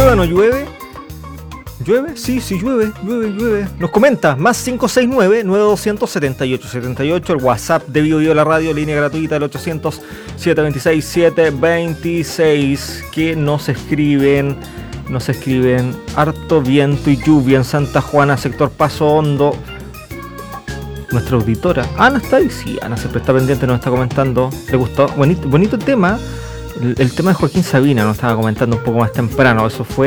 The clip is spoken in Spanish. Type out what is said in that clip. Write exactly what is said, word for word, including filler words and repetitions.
¿Llueve o no llueve? ¿Llueve? Sí, sí, llueve, llueve, llueve. Nos comenta, más cinco seis nueve, nueve dos cero cero, siete ocho siete ocho, el WhatsApp de Bio Bio la radio, línea gratuita del ochocientos, setecientos veintiséis, setecientos veintiséis, que nos escriben, nos escriben, harto viento y lluvia en Santa Juana, sector Paso Hondo. Nuestra auditora, Ana está ahí, sí, Ana siempre está pendiente, nos está comentando, le gustó, bonito, bonito tema, el, el tema de Joaquín Sabina, nos estaba comentando un poco más temprano, eso fue